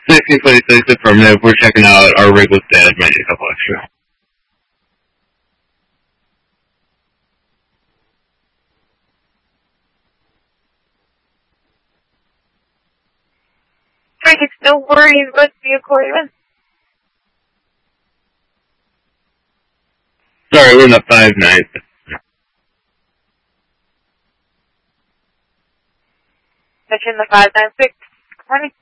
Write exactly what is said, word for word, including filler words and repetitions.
sixteen forty-six affirmative. We're checking out. Our rig was dead. Might need a couple extra. Frank is still worried about the equipment. Sorry, we're in the five nine. Mission the five nine six. Honey.